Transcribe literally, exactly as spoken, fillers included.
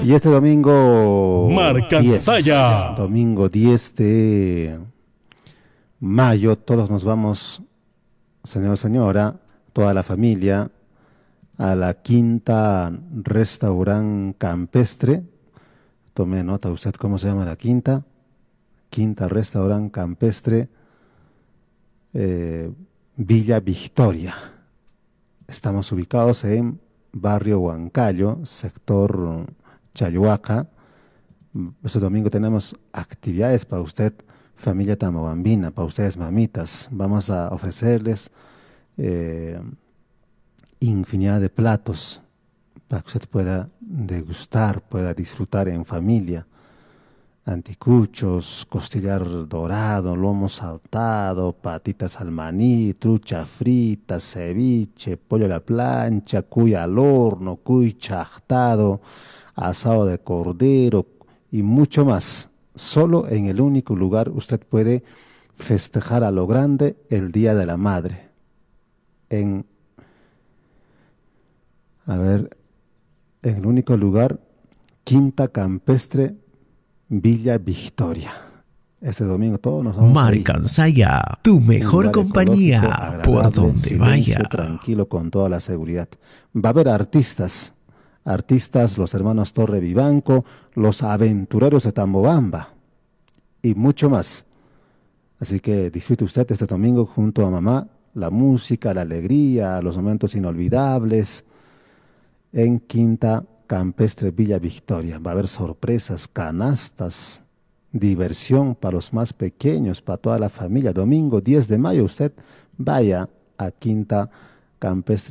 Y este domingo Marcansaya. diez, domingo diez de mayo, todos nos vamos, señor, señora, toda la familia, a la Quinta Restaurant Campestre. Tome nota usted cómo se llama la quinta. Quinta Restaurant Campestre, eh, Villa Victoria. Estamos ubicados en barrio Huancayo, sector Chayhuaca. Este domingo tenemos actividades para usted, familia tamobambina, para ustedes mamitas. Vamos a ofrecerles eh, infinidad de platos para que usted pueda degustar, pueda disfrutar en familia. Anticuchos, costillar dorado, lomo saltado, patitas al maní, trucha frita, ceviche, pollo a la plancha, cuy al horno, cuy chachtado, asado de cordero y mucho más. Solo en el único lugar usted puede festejar a lo grande el Día de la Madre. En, a ver, en el único lugar, Quinta Campestre, Villa Victoria. Este domingo todos nos vamos Marcansaya, tu mejor compañía por donde vaya. Tranquilo, con toda la seguridad. Va a haber artistas, artistas, los hermanos Torre Vivanco, los aventureros de Tambobamba y mucho más. Así que disfrute usted este domingo junto a mamá, la música, la alegría, los momentos inolvidables en Quinta Campestre Villa Victoria. Va a haber sorpresas, canastas, diversión para los más pequeños, para toda la familia. Domingo diez de mayo usted vaya a Quinta Campestre